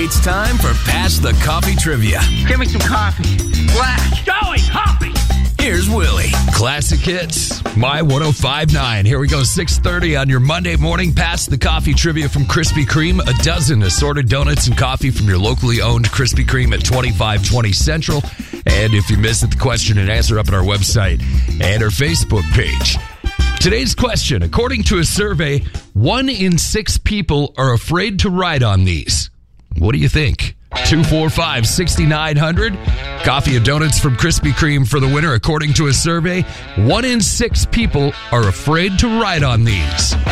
It's time for Pass the Coffee Trivia. Give me some coffee. Black. Joey, coffee. Here's Willie. Classic hits, My 105.9. Here we go, 6:30 on your Monday morning. Pass the Coffee Trivia from Krispy Kreme. A dozen assorted donuts and coffee from your locally owned Krispy Kreme at 2520 Central. And if you missed it, the question and answer up on our website and our Facebook page. Today's question, according to a survey, 1 in 6 people are afraid to ride on these. What do you think? 245-6900. Coffee and donuts from Krispy Kreme for the winner. According to a survey, 1 in 6 people are afraid to ride on these.